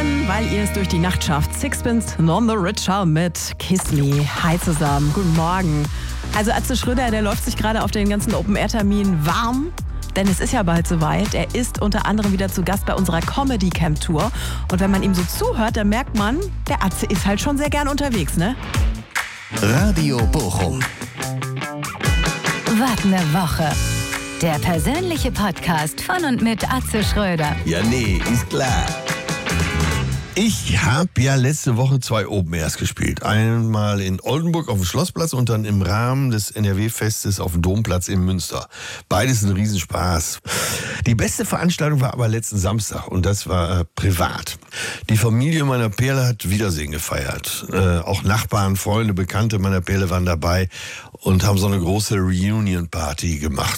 Morgen, weil ihr es durch die Nacht schafft. Sixpence None the Richer mit Kiss Me. Hi zusammen, guten Morgen. Also Atze Schröder, der läuft sich gerade auf den ganzen Open-Air-Terminen warm. Denn es ist ja bald soweit. Er ist unter anderem wieder zu Gast bei unserer Comedy-Camp-Tour. Und wenn man ihm so zuhört, dann merkt man, der Atze ist halt schon sehr gern unterwegs, ne? Radio Bochum. Was ne Woche. Der persönliche Podcast von und mit Atze Schröder. Ja, nee, ist klar. Ich habe ja letzte Woche 2 Open Airs gespielt. Einmal in Oldenburg auf dem Schlossplatz und dann im Rahmen des NRW-Festes auf dem Domplatz in Münster. Beides ein Riesenspaß. Die beste Veranstaltung war aber letzten Samstag und das war privat. Die Familie meiner Perle hat Wiedersehen gefeiert. Auch Nachbarn, Freunde, Bekannte meiner Perle waren dabei und haben so eine große Reunion-Party gemacht.